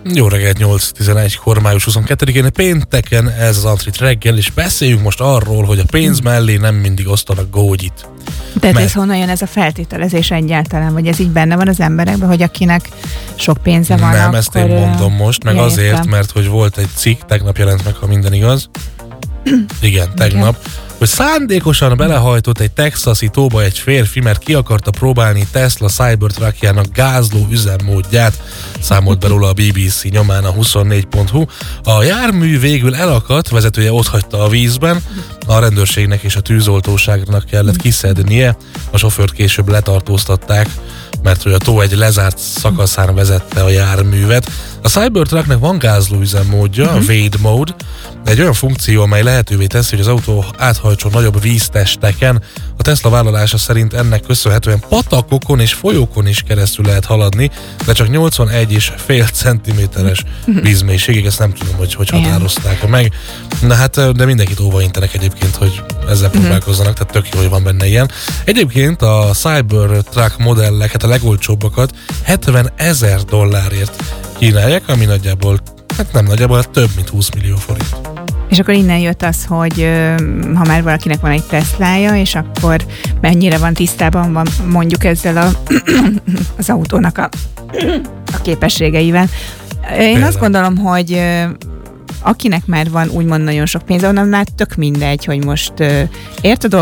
Jó reggelt, 8:11-kor, május 22-én, pénteken ez az Antrit reggel, és beszéljünk most arról, hogy a pénz mellé nem mindig osztanak gógyit. Tehát ez honnan jön ez a feltételezés egyáltalán, vagy ez így benne van az emberekben, hogy akinek sok pénze van, nem, akkor... ezt én mondom most, meg azért, mert hogy volt egy cikk, tegnap jelent meg, ha minden igaz. Igen, tegnap. Hogy szándékosan belehajtott egy texasi tóba egy férfi, mert ki akarta próbálni Tesla Cybertruckjának gázló üzemmódját, számolt be róla a BBC nyomán a 24.hu. A jármű végül elakadt, vezetője otthagyta a vízben, a rendőrségnek és a tűzoltóságnak kellett kiszednie, a sofőrt később letartóztatták, mert hogy a tó egy lezárt szakaszán vezette a járművet. A Cybertrucknak van gázló üzemmódja, a Wade Mode, egy olyan funkció, amely lehetővé teszi, hogy az autó áthajtson nagyobb víztesteken. A Tesla vállalása szerint ennek köszönhetően patakokon és folyókon is keresztül lehet haladni, de csak 81,5 centiméteres vízmélységig, ezt nem tudom, hogy határozták meg. Na hát, de mindenkit óvaintenek egyébként, hogy ezzel próbálkozzanak, tehát tök jó, hogy van benne ilyen. Egyébként a Cybertruck modelleket, a legolcsóbbakat $70,000 kínálják, ami nagyjából, hát nem nagyjából, több mint 20 millió forint. És akkor innen jött az, hogy ha már valakinek van egy Teslája, és akkor mennyire van tisztában van mondjuk ezzel az autónak a képességeivel. Én azt gondolom, hogy akinek már van úgymond nagyon sok pénze, onnan már tök mindegy, hogy most ért a